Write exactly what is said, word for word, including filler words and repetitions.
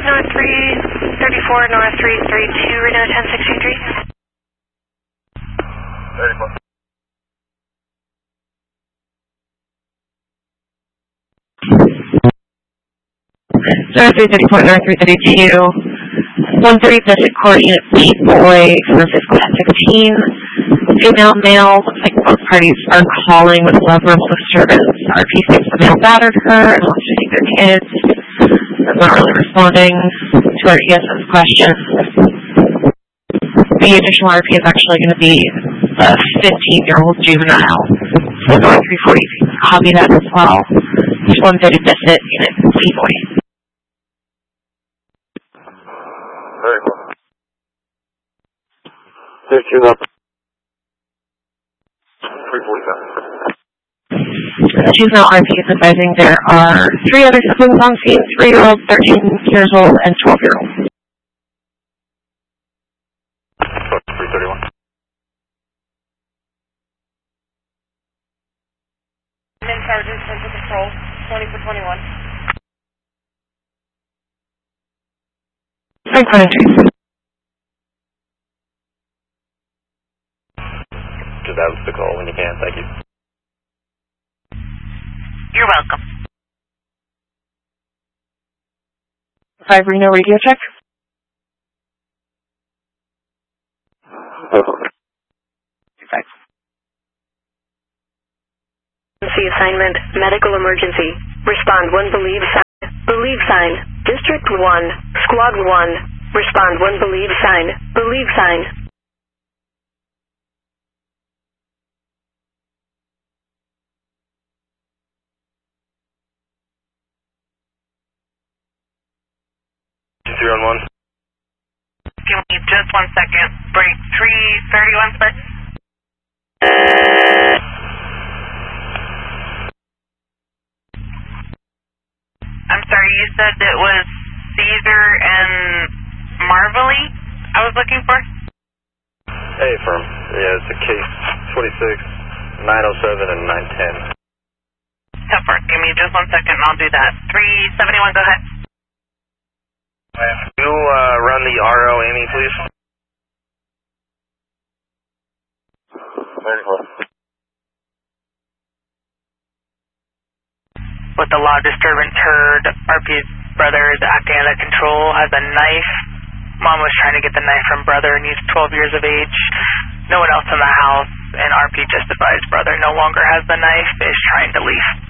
North three thirty-four, North three thirty-two, Reno ten sixty-three. thirty-four. North three thirty-four, North three thirty-two. one thirty District Court, Unit C, boy, from physical ten sixteen. Female, male, looks like both parties are calling with level of disturbance. R P thinks the male battered her and wants to take their kids. Is not really responding to our E S S questions. The additional R P is actually going to be a fifteen-year-old juvenile. So North three forty, copy that as well. one thirty District, Unit C, boy. Very cool. Fifteen up. three forty-seven. Juvenile R P is advising there are three other siblings on scene, three-year-old, thirteen years old, and twelve-year-old. three thirty-one. In charges, central control, twenty for twenty-one. Frank Connington. Just out the call when you can, thank you. You're welcome. Five Reno radio check. Five. Emergency assignment, medical emergency. Respond one believe sign. Believe sign. District one, Squad one. Respond one believe sign. Believe sign. Zero and one. Give me just one second. Break three thirty-one, sir. I'm sorry, you said it was Caesar and Marvelly I was looking for? Hey, firm. Yeah, it's a case twenty-six, nine oh seven, and nine ten. Tougher. Give me just one second and I'll do that. three seventy-one, go ahead. You uh, run the R O Amy, please. thirty-four. With the law disturbance heard, R P's brother is acting under control, has a knife. Mom was trying to get the knife from brother and he's twelve years of age. No one else in the house, and R P just advised brother no longer has the knife, is trying to leave.